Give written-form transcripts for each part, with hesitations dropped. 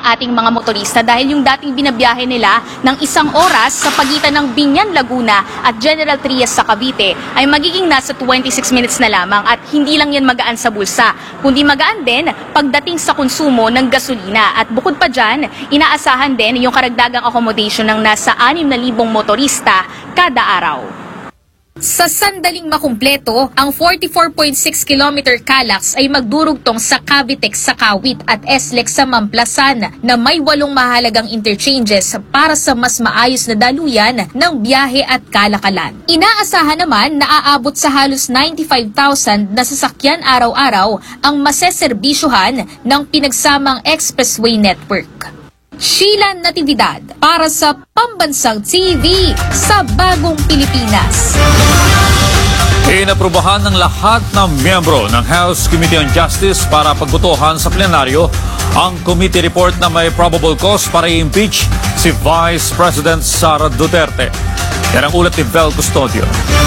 ating mga motorista dahil yung dating binabiyahe nila ng 1 oras sa pagitan ng Biñan, Laguna at General Trias sa Cavite ay magiging nasa 26 minutes na lamang at hindi lang yan magaan sa bulsa, kundi magaan din pagdating sa konsumo ng gasolina. At bukod pa dyan, inaasahan din yung karagdagang accommodation ng nasa 6,000 motorista kada araw. Sa sandaling makumpleto, ang 44.6 km Calax ay magdurugtong sa Cavite sa Kawit at SLEX sa Mamplasan na may 8 mahalagang interchanges para sa mas maayos na daluyan ng biyahe at kalakalan. Inaasahan naman na aabot sa halos 95,000 na sasakyan araw-araw ang maseserbisyuhan ng pinagsamang expressway network. Sheila Natividad para sa Pambansang TV sa Bagong Pilipinas. Inaprubahan ng lahat ng miyembro ng House Committee on Justice para pagbotohan sa plenaryo ang committee report na may probable cause para i-impeach si Vice President Sara Duterte. Yan ang ulat ni Vel Custodio.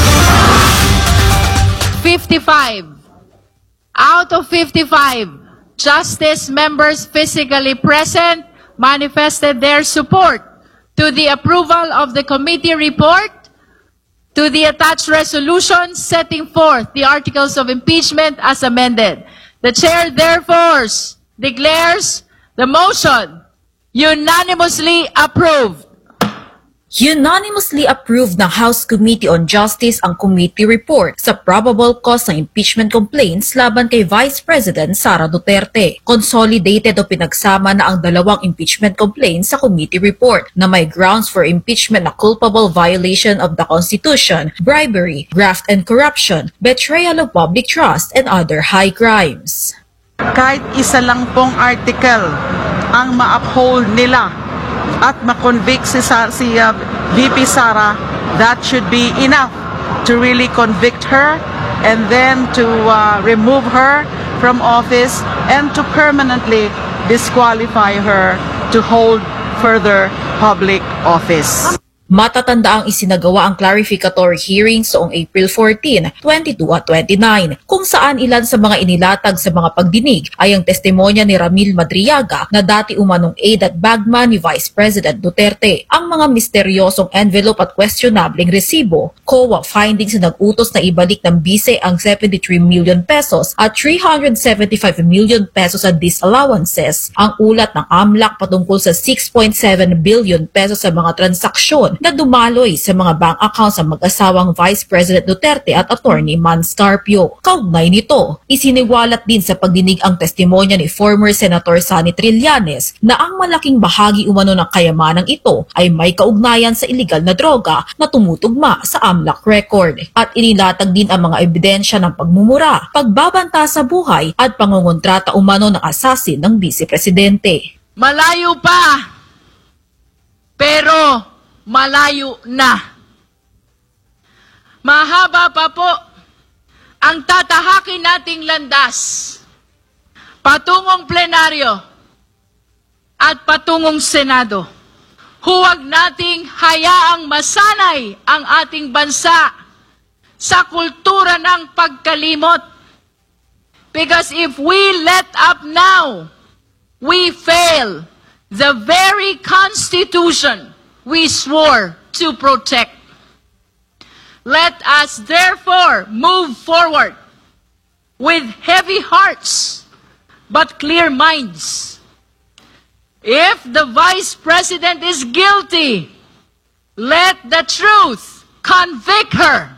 55 out of 55 justice members physically present manifested their support to the approval of the committee report, to the attached resolution setting forth the articles of impeachment as amended. The chair therefore declares the motion unanimously approved. Unanimously approved ng House Committee on Justice ang committee report sa probable cause ng impeachment complaints laban kay Vice President Sara Duterte. Consolidated o pinagsama na ang 2 impeachment complaints sa committee report na may grounds for impeachment na culpable violation of the Constitution, bribery, graft and corruption, betrayal of public trust, and other high crimes. Kahit isa lang pong article ang ma-uphold nila at ma-convict si VP Sara, that should be enough to really convict her and then to remove her from office and to permanently disqualify her to hold further public office. Matatanda ang isinagawa ang clarificatory hearings noong April 14, 22 at 29, kung saan ilan sa mga inilatag sa mga pagdinig ay ang testimonya ni Ramil Madriaga na dati umanong aide at bagman ni Vice President Duterte, ang mga misteryosong envelope at questionabling resibo, COA findings na nag-utos na ibalik ng bise ang 73 million pesos at 375 million pesos sa disallowances, ang ulat ng AMLAC patungkol sa 6.7 billion pesos sa mga transaksyon na dumaloy sa mga bank accounts ng mag-asawang Vice President Duterte at Attorney Man Scarpio. Kaugnay nito, isiniwalat din sa pagdinig ang testimonya ni former Senator Sonny Trillanes na ang malaking bahagi umano ng kayamanang ito ay may kaugnayan sa iligal na droga na tumutugma sa AMLAC record. At inilatag din ang mga ebidensya ng pagmumura, pagbabanta sa buhay at pangungontrata umano ng assassin ng Vice Presidente. Malayo pa, pero malayo na. Mahaba pa po ang tatahakin nating landas patungong plenaryo at patungong Senado. Huwag nating hayaang masanay ang ating bansa sa kultura ng pagkalimot. Because if we let up now, we fail the very Constitution we swore to protect. Let us therefore move forward with heavy hearts but clear minds. If the Vice President is guilty, let the truth convict her.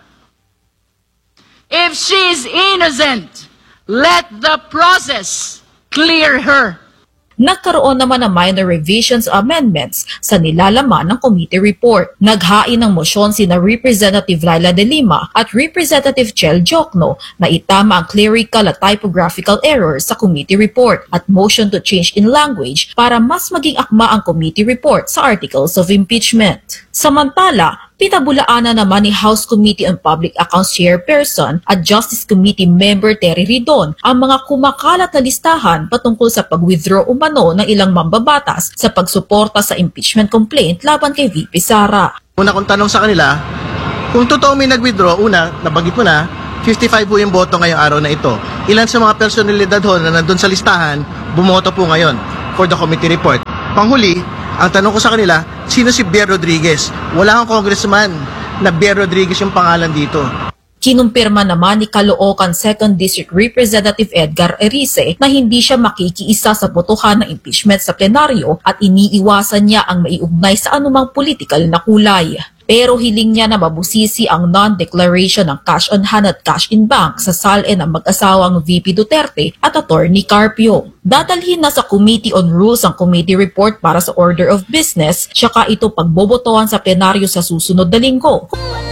If she is innocent, let the process clear her. Nagkaroon naman ng minor revisions o amendments sa nilalaman ng committee report. Naghain ng mosyon sina Representative Laila de Lima at Representative Chel Jokno na itama ang clerical at typographical errors sa committee report at motion to change in language para mas maging akma ang committee report sa articles of impeachment. Samantala, pinabulaanan naman ni House Committee on Public Accounts Chairperson at Justice Committee Member Terry Ridon ang mga kumakalat na listahan patungkol sa pag-withdraw umano ng ilang mambabatas sa pagsuporta sa impeachment complaint laban kay VP Sara. Una kong tanong sa kanila, kung totoo may nag-withdraw, una, nabanggit mo na, 55 po yung boto ngayong araw na ito. Ilan sa mga personalidad ho na nandun sa listahan, bumoto po ngayon for the committee report. Panghuli, ang tanong ko sa kanila, sino si Bier Rodriguez? Wala kang congressman na Bier Rodriguez yung pangalan dito. Kinumpirma naman ni Caloocan 2nd District Representative Edgar Erice na hindi siya makikiisa sa botohan ng impeachment sa plenaryo at iniiwasan niya ang maiugnay sa anumang political na kulay. Pero hiling niya na mabusisi ang non-declaration ng cash on hand at cash in bank sa SALN ng mag-asawang VP Duterte at Attorney Carpio. Dadalhin na sa Committee on Rules ang committee report para sa order of business, tsaka ito pagbobotohan sa plenaryo sa susunod na linggo.